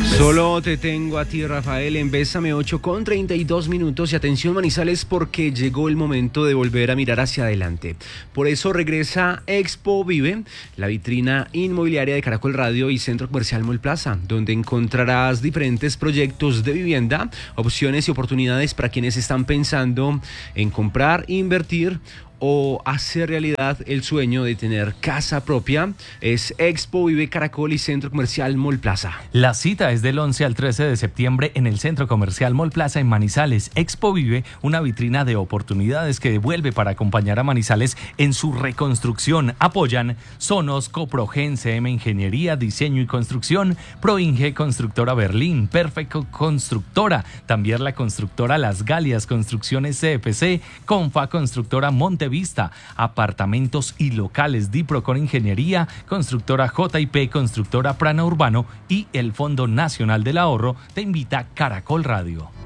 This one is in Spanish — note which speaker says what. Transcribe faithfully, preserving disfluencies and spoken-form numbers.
Speaker 1: Solo te tengo a ti, Rafael, en Bésame ocho con treinta y dos minutos. Y atención, Manizales, porque llegó el momento de volver a mirar hacia adelante. Por eso regresa Expo Vive, la vitrina inmobiliaria de Caracol Radio y Centro Comercial Mall Plaza, donde encontrarás diferentes proyectos de vivienda, opciones y oportunidades para quienes están pensando en comprar, invertir o hacer realidad el sueño de tener casa propia. Es Expo Vive Caracol y Centro Comercial Mall Plaza.
Speaker 2: La cita es del once al trece de septiembre en el Centro Comercial Mall Plaza en Manizales. Expo Vive, una vitrina de oportunidades que devuelve para acompañar a Manizales en su reconstrucción. Apoyan Sonos, Coprogen, C M Ingeniería, Diseño y Construcción, Proinge, Constructora Berlín, Perfecto Constructora, también la constructora Las Galias, Construcciones C F C, Confa, Constructora Monte Vista, apartamentos y locales, Diprocon Ingeniería, constructora J I P, constructora Prana Urbano y el Fondo Nacional del Ahorro. Te invita Caracol Radio.